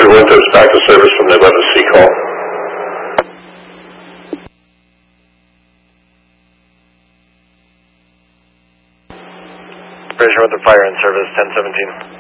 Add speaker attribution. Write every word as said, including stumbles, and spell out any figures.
Speaker 1: Richard Winters, back to service from the eleven C call.
Speaker 2: Richard Winters, fire in service, ten seventeen.